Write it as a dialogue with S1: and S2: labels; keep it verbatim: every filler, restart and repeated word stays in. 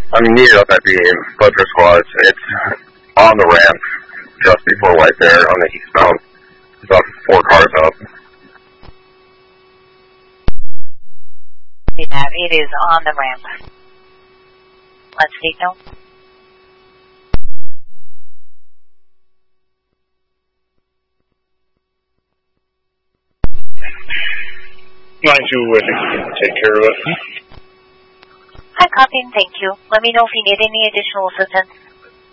S1: I'm near up at the Butcher Squad. It's on the ramp just before right there on the eastbound. It's about four cars up.
S2: Yeah, it is on the ramp. Let's see, no.
S3: nine two, I think we can take care of it.
S2: Hi, copy, thank you. Let me know if you need any additional assistance.